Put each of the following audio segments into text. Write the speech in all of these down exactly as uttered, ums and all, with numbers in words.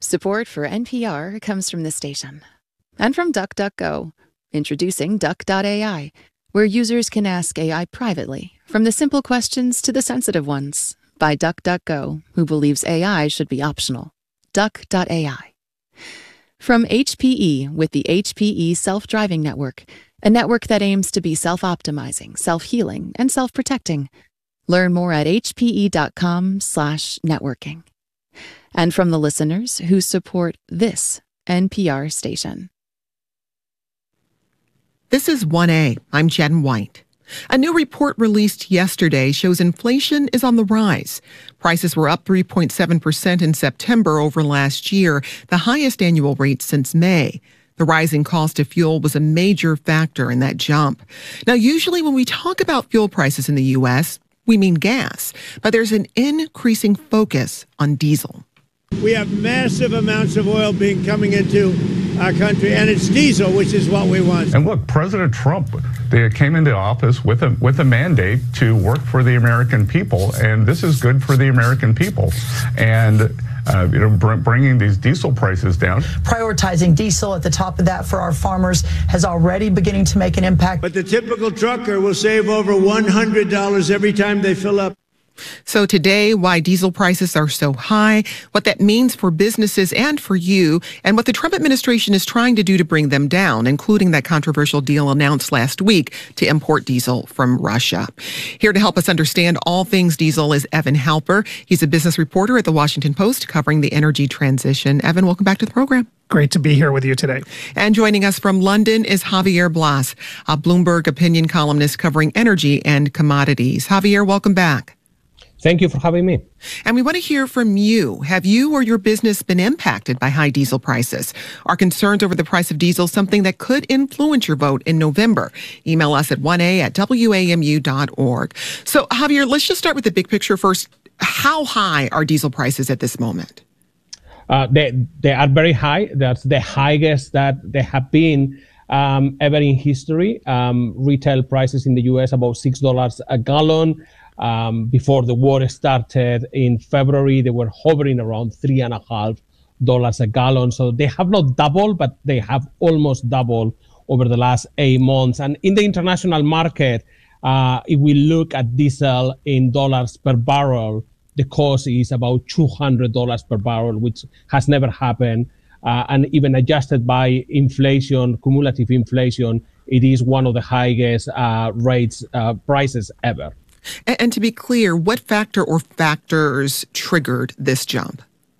Support for N P R comes from this station. And from DuckDuckGo. Introducing Duck dot A I, where users can ask A I privately, from the simple questions to the sensitive ones, by DuckDuckGo, who believes A I should be optional. Duck dot A I. From H P E with the H P E Self-Driving Network, a network that aims to be self-optimizing, self-healing, and self-protecting. Learn more at h p e dot com slash networking. And from the listeners who support this N P R station. This is one A. I'm Jen White. A new report released yesterday shows inflation is on the rise. Prices were up three point seven percent in September over last year, the highest annual rate since May. The rising cost of fuel was a major factor in that jump. Now, usually when we talk about fuel prices in the U S, we mean gas, but there's an increasing focus on diesel. We have massive amounts of oil being coming into our country, and it's diesel, which is what we want. And look, President Trump, they came into office with a with a mandate to work for the American people, and this is good for the American people. And uh, you know, br- bringing these diesel prices down. Prioritizing diesel at the top of that for our farmers has already beginning to make an impact. But the typical trucker will save over one hundred dollars every time they fill up. So today, why diesel prices are so high, what that means for businesses and for you, and what the Trump administration is trying to do to bring them down, including that controversial deal announced last week to import diesel from Russia. Here to help us understand all things diesel is Evan Halper. He's a business reporter at The Washington Post covering the energy transition. Evan, welcome back to the program. Great to be here with you today. And joining us from London is Javier Blas, a Bloomberg opinion columnist covering energy and commodities. Javier, welcome back. Thank you for having me. And we want to hear from you. Have you or your business been impacted by high diesel prices? Are concerns over the price of diesel something that could influence your vote in November? Email us at one a at w a m u dot org. So, Javier, let's just start with the big picture first. How high are diesel prices at this moment? Uh, they, they are very high. That's the highest that they have been um, ever in history. Um, retail prices in the U S about six dollars a gallon. Um, before the war started in February, they were hovering around three and a half dollars a gallon. So they have not doubled, but they have almost doubled over the last eight months. And in the international market, uh, if we look at diesel in dollars per barrel, the cost is about two hundred dollars per barrel, which has never happened. Uh, and even adjusted by inflation, cumulative inflation, it is one of the highest uh, rates, uh, prices ever. And, and to be clear, what factor or factors triggered this jump?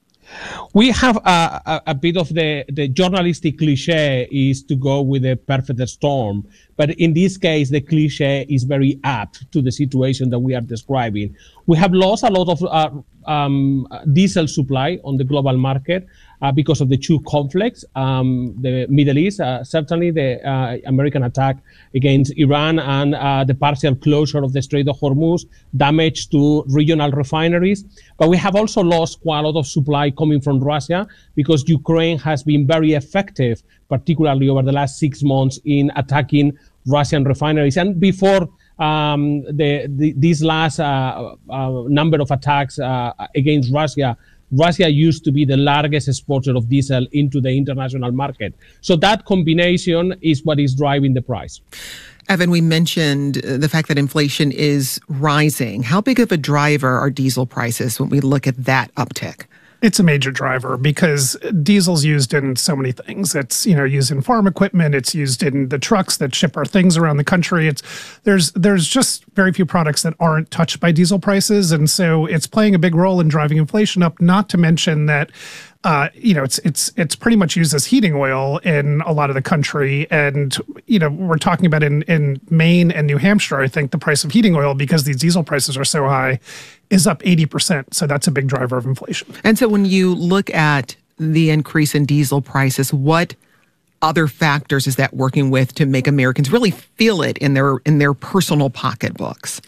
We have a, a, a bit of the, the journalistic cliche is to go with a perfect storm. But in this case, the cliche is very apt to the situation that we are describing. We have lost a lot of uh, um, diesel supply on the global market uh, because of the two conflicts. Um, the Middle East, uh, certainly the uh, American attack against Iran and uh, the partial closure of the Strait of Hormuz, damage to regional refineries. But we have also lost quite a lot of supply coming from Russia because Ukraine has been very effective, particularly over the last six months in attacking Russian refineries. And before um, the, the this last uh, uh, number of attacks uh, against Russia, Russia used to be the largest exporter of diesel into the international market. So that combination is what is driving the price. Evan, we mentioned the fact that inflation is rising. How big of a driver are diesel prices when we look at that uptick? It's a major driver because diesel's used in so many things. It's, you know, used in farm equipment. It's used in the trucks that ship our things around the country. It's there's there's just very few products that aren't touched by diesel prices, and so it's playing a big role in driving inflation up. Not to mention that, uh, you know, it's it's it's pretty much used as heating oil in a lot of the country, and you know, we're talking about in in Maine and New Hampshire. I think the price of heating oil, because these diesel prices are so high, is up eighty percent. So that's a big driver of inflation. And so when you look at the increase in diesel prices, what other factors is that working with to make Americans really feel it in their in their personal pocketbooks?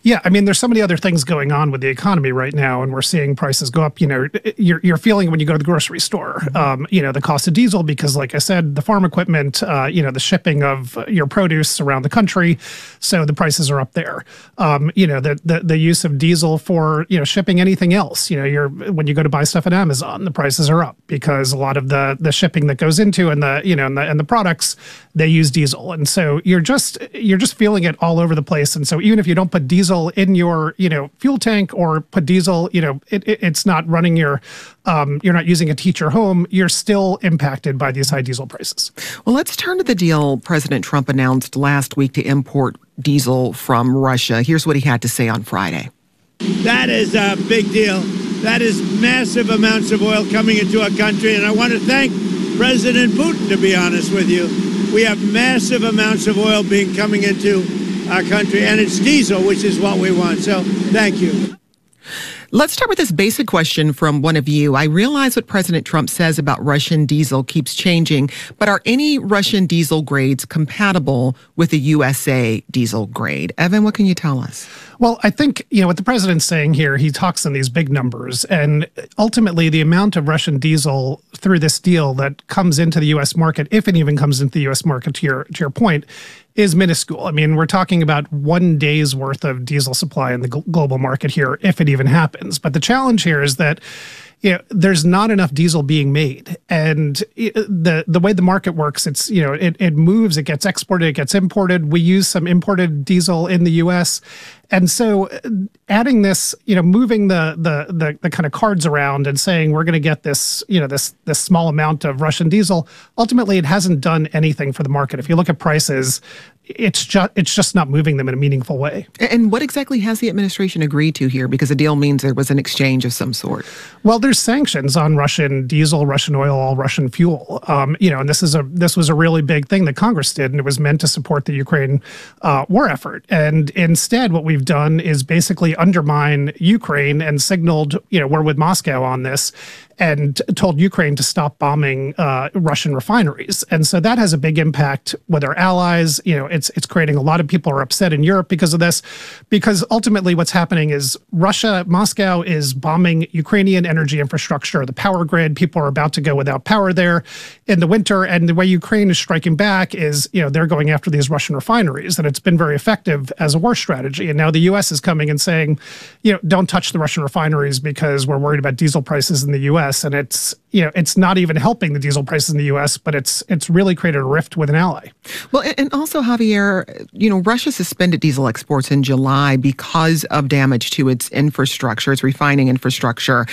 Yeah, I mean, there's so many other things going on with the economy right now, and we're seeing prices go up. You know, you're, you're feeling when you go to the grocery store, um, you know, the cost of diesel, because like I said, the farm equipment, uh, you know, the shipping of your produce around the country. So the prices are up there. Um, you know, the, the the use of diesel for, you know, shipping anything else. You know, you're when you go to buy stuff at Amazon, the prices are up because a lot of the the shipping that goes into and the, you know, and the, and the products, they use diesel. And so you're just you're just feeling it all over the place. And so even if you don't put diesel in your, you know, fuel tank or put diesel, you know, it, it, it's not running your, um, you're not using it to heat your home, you're still impacted by these high diesel prices. Well, let's turn to the deal President Trump announced last week to import diesel from Russia. Here's what he had to say on Friday. That is a big deal. That is massive amounts of oil coming into our country. And I want to thank President Putin, to be honest with you. We have massive amounts of oil being coming into our country, and it's diesel, which is what we want. So thank you. Let's start with this basic question from one of you. I realize what President Trump says about Russian diesel keeps changing, but are any Russian diesel grades compatible with the U S A diesel grade? Evan, what can you tell us? Well, I think, you know, what the president's saying here, he talks in these big numbers, and ultimately the amount of Russian diesel through this deal that comes into the U S market, if it even comes into the U S market, to your, to your point, is minuscule. I mean, we're talking about one day's worth of diesel supply in the gl- global market here, if it even happens. But the challenge here is that, you know, there's not enough diesel being made. And it, the the way the market works, it's, you know, it, it moves, it gets exported, it gets imported. We use some imported diesel in the U S. And so adding this, you know, moving the the the, the kind of cards around and saying we're going to get this, you know, this this small amount of Russian diesel, ultimately it hasn't done anything for the market. If you look at prices, it's just it's just not moving them in a meaningful way. And what exactly has the administration agreed to here? Because a deal means there was an exchange of some sort. Well, there's sanctions on Russian diesel, Russian oil, all Russian fuel. Um, you know, and this is a this was a really big thing that Congress did, and it was meant to support the Ukraine uh, war effort. And instead, what we've done is basically undermine Ukraine and signaled, you know, we're with Moscow on this, and told Ukraine to stop bombing uh, Russian refineries. And so that has a big impact with our allies. You know, it's it's creating a lot of people are upset in Europe because of this, because ultimately what's happening is Russia, Moscow is bombing Ukrainian energy infrastructure, the power grid. People are about to go without power there in the winter. And the way Ukraine is striking back is, you know, they're going after these Russian refineries. And it's been very effective as a war strategy. And now the U S is coming and saying, you know, don't touch the Russian refineries because we're worried about diesel prices in the U S. And it's, you know, it's not even helping the diesel prices in the U S, but it's it's really created a rift with an ally. Well, and also, Javier, you know, Russia suspended diesel exports in July because of damage to its infrastructure, its refining infrastructure.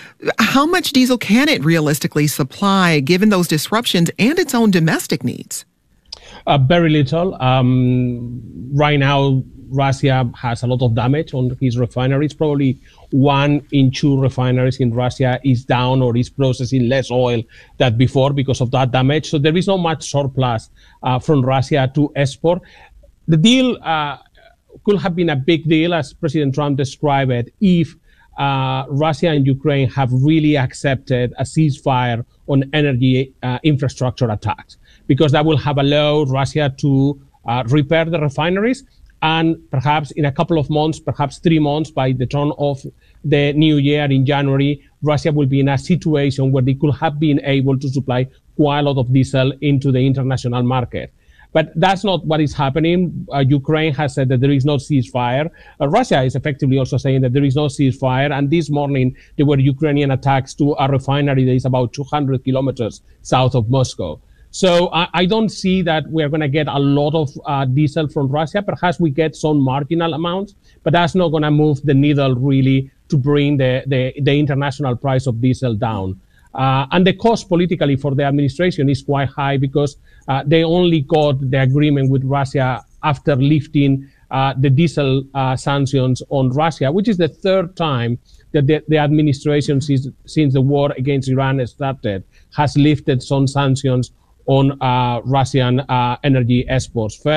How much diesel can it realistically supply given those disruptions and its own domestic needs? Uh, very little. Um, right now, Russia has a lot of damage on his refineries. Probably one in two refineries in Russia is down or is processing less oil than before because of that damage. So there is not much surplus uh, from Russia to export. The deal uh, could have been a big deal, as President Trump described it, if uh, Russia and Ukraine have really accepted a ceasefire on energy uh, infrastructure attacks, because that will have allowed Russia to uh, repair the refineries. And perhaps in a couple of months, perhaps three months, by the turn of the new year in January, Russia will be in a situation where they could have been able to supply quite a lot of diesel into the international market. But that's not what is happening. Uh, Ukraine has said that there is no ceasefire. Uh, Russia is effectively also saying that there is no ceasefire. And this morning, there were Ukrainian attacks to a refinery that is about two hundred kilometers south of Moscow. So I, I don't see that we're going to get a lot of uh, diesel from Russia. Perhaps we get some marginal amounts, but that's not going to move the needle really to bring the, the, the international price of diesel down. Uh, and the cost politically for the administration is quite high because uh, they only got the agreement with Russia after lifting uh, the diesel uh, sanctions on Russia, which is the third time that the, the administration, since, since the war against Iran started, has lifted some sanctions on uh, Russian uh, energy exports. First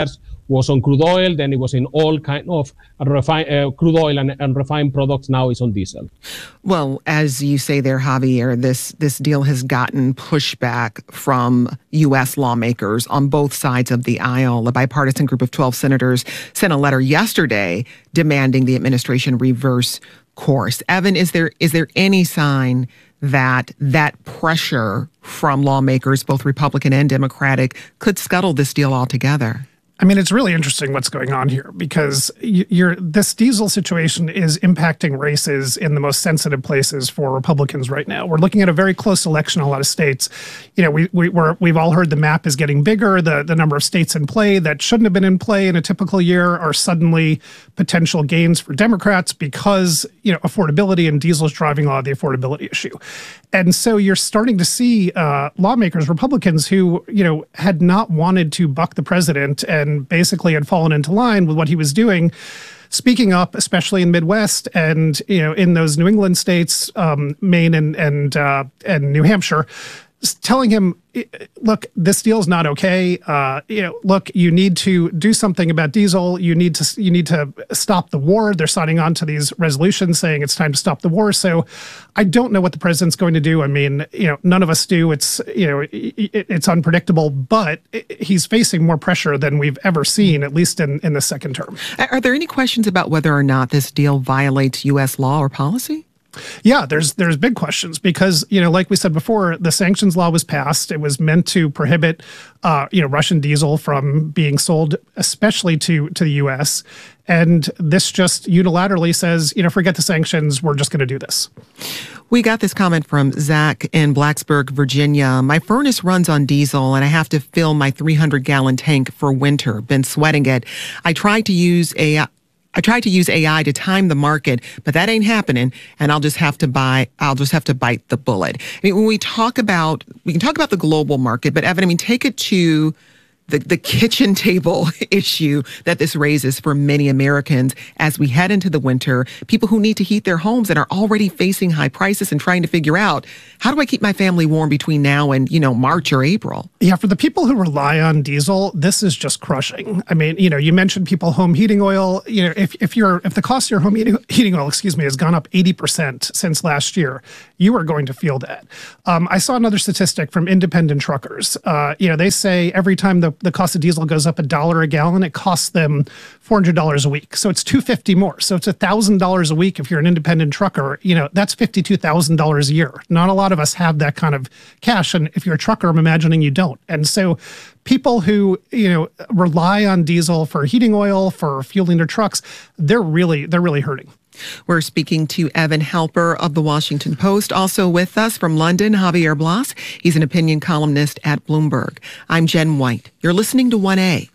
was on crude oil, then it was in all kind of refined uh, crude oil and, and refined products. Now it's on diesel. Well, as you say there, Javier, this this deal has gotten pushback from U S lawmakers on both sides of the aisle. A bipartisan group of twelve senators sent a letter yesterday demanding the administration reverse course. Evan, is there is there any sign that that pressure from lawmakers, both Republican and Democratic, could scuttle this deal altogether? I mean, it's really interesting what's going on here because you're, this diesel situation is impacting races in the most sensitive places for Republicans right now. We're looking at a very close election in a lot of states. You know, we, we, we're, we've all heard the map is getting bigger. The, the number of states in play that shouldn't have been in play in a typical year are suddenly potential gains for Democrats because, you know, affordability and diesel is driving a lot of the affordability issue. And so you're starting to see uh, lawmakers, Republicans who, you know, had not wanted to buck the president and basically had fallen into line with what he was doing, speaking up, especially in Midwest and, you know, in those New England states, um, Maine and and uh, and New Hampshire, telling him, look, this deal is not okay. Uh, you know, look, you need to do something about diesel. You need to you need to stop the war. They're signing on to these resolutions saying it's time to stop the war. So I don't know what the president's going to do. I mean, you know, none of us do. It's, you know, it, it's unpredictable, but he's facing more pressure than we've ever seen, at least in, in the second term. Are there any questions about whether or not this deal violates U S law or policy? Yeah, there's there's big questions because, you know, like we said before, the sanctions law was passed. It was meant to prohibit, uh, you know, Russian diesel from being sold, especially to to the U S. And this just unilaterally says, you know, forget the sanctions. We're just going to do this. We got this comment from Zach in Blacksburg, Virginia. My furnace runs on diesel and I have to fill my three hundred gallon tank for winter. Been sweating it. I tried to use a I tried to use A I to time the market, but that ain't happening. And I'll just have to buy, I'll just have to bite the bullet. I mean, when we talk about, we can talk about the global market, but Evan, I mean, take it to the, the kitchen table issue that this raises for many Americans as we head into the winter, people who need to heat their homes and are already facing high prices and trying to figure out, how do I keep my family warm between now and, you know, March or April? Yeah, for the people who rely on diesel, this is just crushing. I mean, you know, you mentioned people home heating oil. You know, if if you're if the cost of your home heating, heating oil, excuse me, has gone up eighty percent since last year, you are going to feel that. Um, I saw another statistic from independent truckers. Uh, you know, they say every time the, the cost of diesel goes up a dollar a gallon, it costs them four hundred dollars a week. So it's two hundred fifty dollars more. So it's one thousand dollars a week if you're an independent trucker. You know, that's fifty-two thousand dollars a year. Not a lot of us have that kind of cash. And if you're a trucker, I'm imagining you don't. And so people who, you know, rely on diesel for heating oil, for fueling their trucks, they're really, they're really hurting. We're speaking to Evan Halper of The Washington Post. Also with us from London, Javier Blas. He's an opinion columnist at Bloomberg. I'm Jen White. You're listening to one A.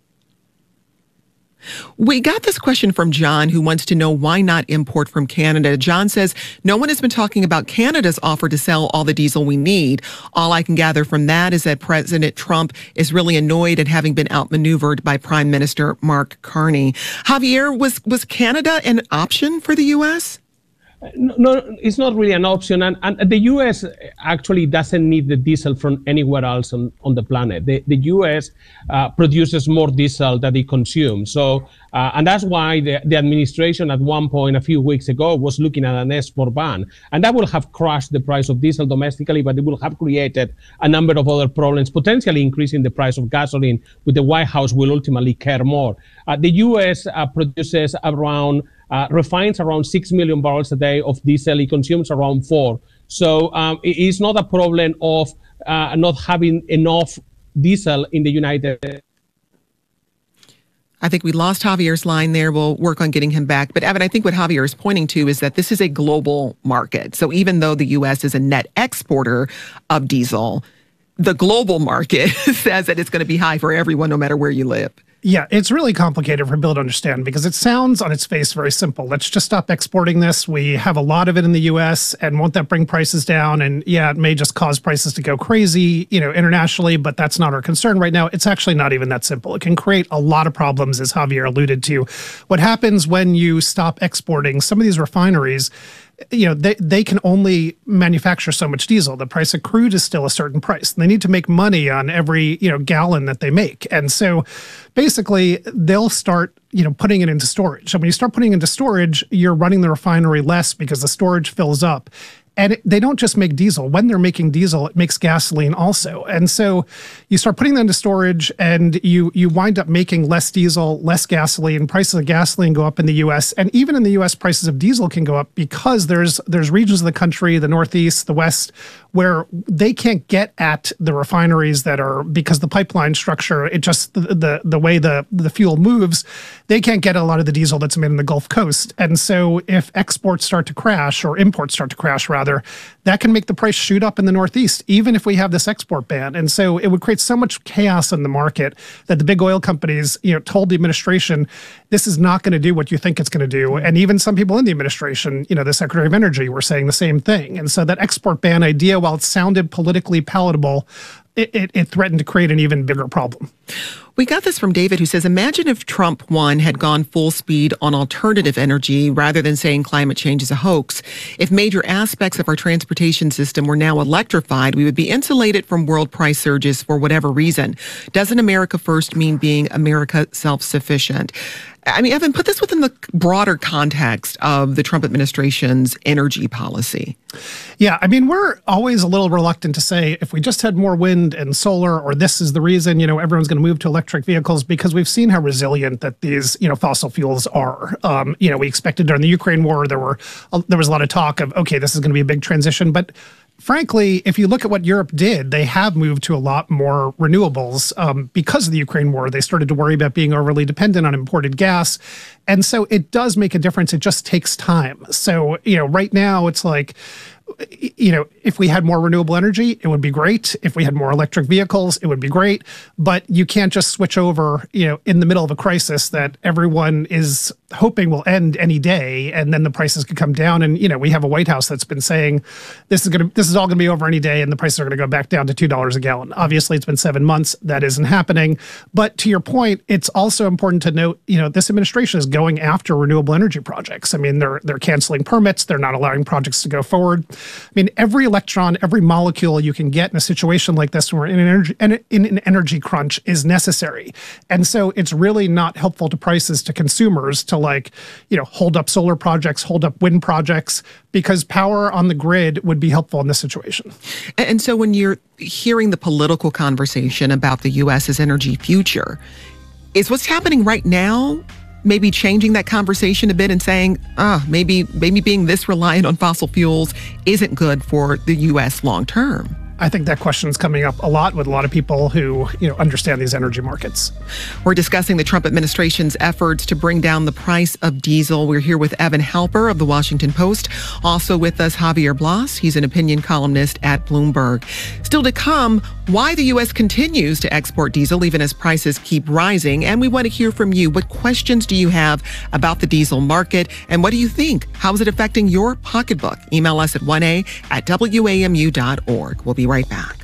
We got this question from John, who wants to know why not import from Canada. John says, no one has been talking about Canada's offer to sell all the diesel we need. All I can gather from that is that President Trump is really annoyed at having been outmaneuvered by Prime Minister Mark Carney. Javier, was, was Canada an option for the U S? No, it's not really an option. And, and the U S actually doesn't need the diesel from anywhere else on, on the planet. The, the U S uh, produces more diesel than it consumes. So, uh, and that's why the, the administration at one point a few weeks ago was looking at an export ban. And that will have crushed the price of diesel domestically, but it will have created a number of other problems, potentially increasing the price of gasoline, which the White House will ultimately care more. Uh, the U S uh, produces around Uh, refines around six million barrels a day of diesel. It consumes around four. So um, it is not a problem of uh, not having enough diesel in the United States. I think we lost Javier's line there. We'll work on getting him back. But Evan, I think what Javier is pointing to is that this is a global market. So even though the U S is a net exporter of diesel, the global market says that it's going to be high for everyone, no matter where you live. Yeah, it's really complicated for people to understand because it sounds on its face very simple. Let's just stop exporting this. We have a lot of it in the U S and won't that bring prices down? And yeah, it may just cause prices to go crazy, you know, internationally, but that's not our concern right now. It's actually not even that simple. It can create a lot of problems, as Javier alluded to. What happens when you stop exporting some of these refineries, you know, they, they can only manufacture so much diesel. The price of crude is still a certain price. They need to make money on every, you know, gallon that they make. And so basically they'll start, you know, putting it into storage. And when you start putting it into storage, you're running the refinery less because the storage fills up. And it, they don't just make diesel. When they're making diesel, it makes gasoline also. And so you start putting them into storage and you you wind up making less diesel, less gasoline. Prices of gasoline go up in the U S. And even in the U S, prices of diesel can go up because there's there's regions of the country, the Northeast, the West, where they can't get at the refineries that are, because the pipeline structure, it just, the the, the way the, the fuel moves, they can't get a lot of the diesel that's made in the Gulf Coast. And so if exports start to crash, or imports start to crash rather, that can make the price shoot up in the Northeast, even if we have this export ban. And so it would create so much chaos in the market that the big oil companies, you know, told the administration, this is not going to do what you think it's going to do. And even some people in the administration, you know, the Secretary of Energy, were saying the same thing. And so that export ban idea, while it sounded politically palatable, it, it, it threatened to create an even bigger problem. We got this from David, who says, imagine if Trump one had gone full speed on alternative energy rather than saying climate change is a hoax. If major aspects of our transportation system were now electrified, we would be insulated from world price surges for whatever reason. Doesn't America first mean being America self-sufficient? I mean, Evan, put this within the broader context of the Trump administration's energy policy. Yeah, I mean, we're always a little reluctant to say if we just had more wind and solar, or this is the reason, you know, everyone's going to move to electric vehicles, because we've seen how resilient that these, you know, fossil fuels are. Um, you know, we expected during the Ukraine war, there were there was a lot of talk of, okay, this is going to be a big transition, but frankly, if you look at what Europe did, they have moved to a lot more renewables um, because of the Ukraine war. They started to worry about being overly dependent on imported gas. And so it does make a difference. It just takes time. So, you know, right now it's like, you know, if we had more renewable energy, it would be great. If we had more electric vehicles, it would be great. But you can't just switch over, you know, in the middle of a crisis that everyone is hoping will end any day, and then the prices could come down. And, you know, we have a White House that's been saying this is going to, this is all going to be over any day, and the prices are going to go back down to two dollars a gallon. Obviously, it's been seven months. That isn't happening. But to your point, it's also important to note, you know, this administration is going after renewable energy projects. I mean, they're they're canceling permits. They're not allowing projects to go forward. I mean, every electron, every molecule you can get in a situation like this, where in an energy, in an energy crunch, is necessary. And so it's really not helpful to prices, to consumers, to like, you know, hold up solar projects, hold up wind projects, because power on the grid would be helpful in this situation. And so when you're hearing the political conversation about the U S's energy future, is what's happening right now maybe changing that conversation a bit and saying, ah, maybe maybe being this reliant on fossil fuels isn't good for the U S long term? I think that question is coming up a lot with a lot of people who, you know, understand these energy markets. We're discussing the Trump administration's efforts to bring down the price of diesel. We're here with Evan Halper of The Washington Post. Also with us, Javier Blas. He's an opinion columnist at Bloomberg. Still to come, why the U S continues to export diesel even as prices keep rising. And we want to hear from you. What questions do you have about the diesel market? And what do you think? How is it affecting your pocketbook? Email us at one a at W A M U dot org. We'll be right back.